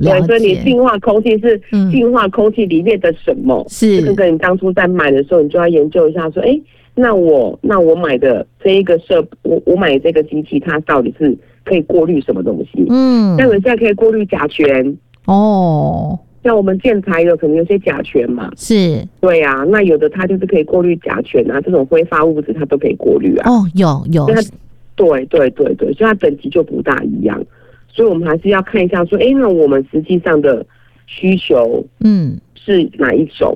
对，所以你净化空气是净化空气里面的什么？ 是这个你当初在买的时候，你就要研究一下，说，那我买的这一个我买的这个机器，它到底是可以过滤什么东西？像有些可以过滤甲醛哦。像我们建材有可能有些甲醛嘛， 是， 对啊，那有的它就是可以过滤甲醛啊，这种挥发物质它都可以过滤啊。 哦，有， 对，所以它等级就不大一样，所以我们还是要看一下说，那我们实际上的需求，是哪一种？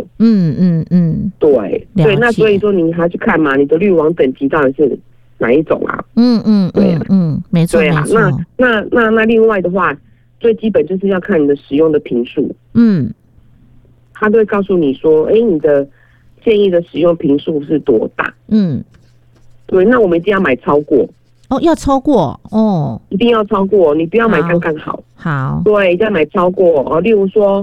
对，那所以说你还去看嘛，你的滤网等级到底是哪一种啊？对啊， 没错， 对啊，那另外的话。最基本就是要看你的使用的频数，他都会告诉你说，你的建议的使用频数是多大？对，那我们一定要买超过哦，要超过哦， 一定要超过，你不要买刚刚好， 好， 对，一定要买超过哦。例如说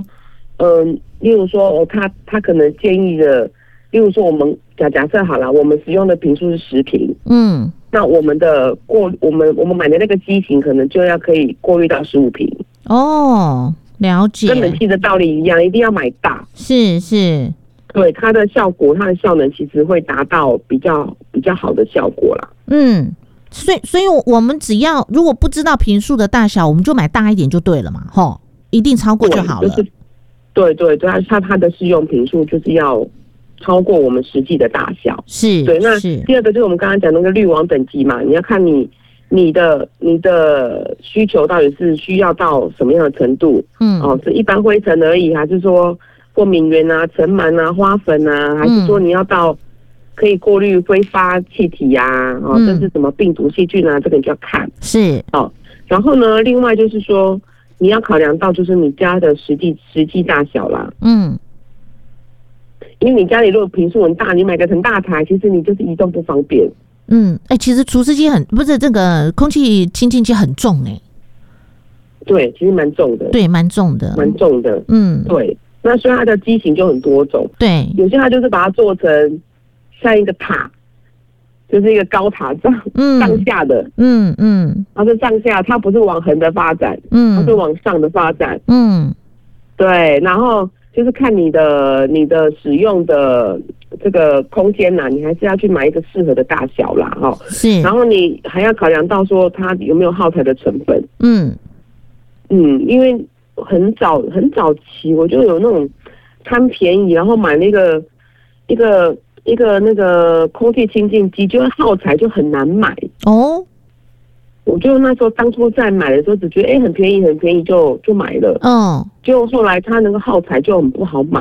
他可能建议的，例如说我们假设好了，我们使用的频数是10瓶，那我们买的那个机型可能就要可以过滤到15瓶。 哦，了解。 跟冷气的道理一样，一定要买大。 是。 对，它的效果，它的效能其实会达到比较好的效果啦。 所以我们只要如果不知道坪数的大小，我们就买大一点就对了嘛，吼，一定超过就好了。 对，它的适用坪数就是要超过我们实际的大小。 是， 对。那第二个就是我们刚刚讲那个滤网等级嘛，你要看你的需求到底是需要到什么样的程度？是一般灰尘而已，还是说过敏源啊、尘螨啊、花粉啊，还是说你要到可以过滤挥发气体啊？这是什么病毒、细菌啊？这个你就要看。 是。 然后呢，另外就是说你要考量到就是你家的实际大小啦。因为你家里如果坪数很大，你买个很大台，其实你就是移动不方便。 其实除湿机不是这个空气清净机很重对，其实蛮重的。 对，蛮重的。 对。那所以它的机型就很多种。对，有些它就是把它做成像一个塔，就是一个高塔上下的。它是上下，它不是往横的发展，它是往上的发展。对，然后就是看你的使用的这个空间啦，你还是要去买一个适合的大小啦，是。然后你还要考量到说它有没有耗材的成本。因为很早期我就有那种贪便宜，然后买那个一个那个空气清净机，就是耗材就很难买哦。我就那时候当初在买的时候，只觉得很便宜就买了。结果后来它那个耗材就很不好买。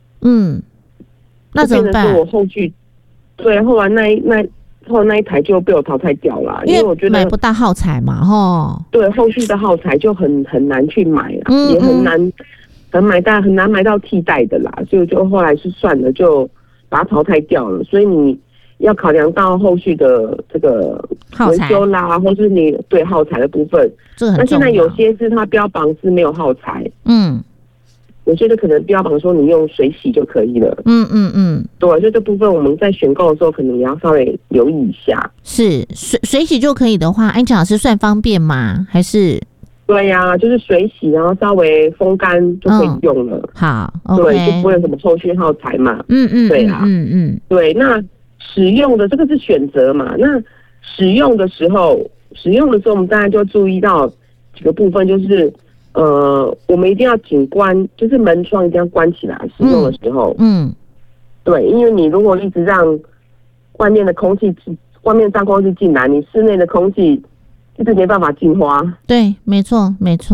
那怎么办？我后续对后来那一台就被我淘汰掉了，因为我觉得买不到耗材嘛， 对，后续的耗材就很难去买啦，也很难买到替代的啦，所以就后来是算了，就把它淘汰掉了。所以你要考量到后续的这个维修啦，或是你对耗材的部分。那现在有些是它标榜是没有耗材，有些就可能标榜说你用水洗就可以了。对，就这部分我们在选购的时候可能也要稍微留意一下。 是水洗就可以的话，安琪老师算方便吗？还是？ 对呀，就是水洗，然后稍微风干就可以用了。 好， 对，就不会有什么后续耗材嘛。对啊，对。那使用的这个是选择嘛？那使用的时候，我们当然就注意到几个部分，就是我们一定要紧关，就是门窗一定要关起来。使用的时候，对，因为你如果一直让外面的空气进来，你室内的空气一直没办法净化。 对，没错。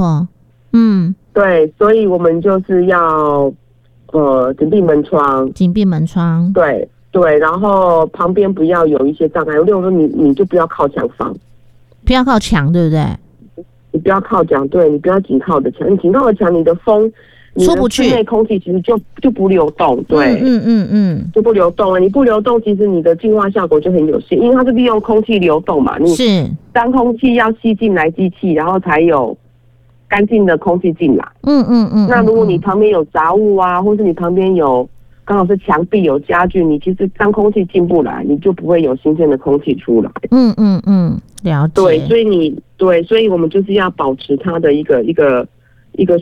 对，所以我们就是要紧闭门窗。对，然后旁边不要有一些障碍，例如说你就不要靠墙放， 不要靠墙，对不对？ 你不要靠墙，对，你不要紧靠的墙，你紧靠的墙，你的风出不去， 室内空气其实就不流动，对，就不流动了。你不流动，其实你的净化效果就很有限，因为它是利用空气流动嘛，你是脏空气要吸进来机器，然后才有干净的空气进来。那如果你旁边有杂物啊，或是你旁边有刚好是墙壁有家具，你其实脏空气进不来，你就不会有新鲜的空气出来。了解。对，所以我们就是要保持它的一个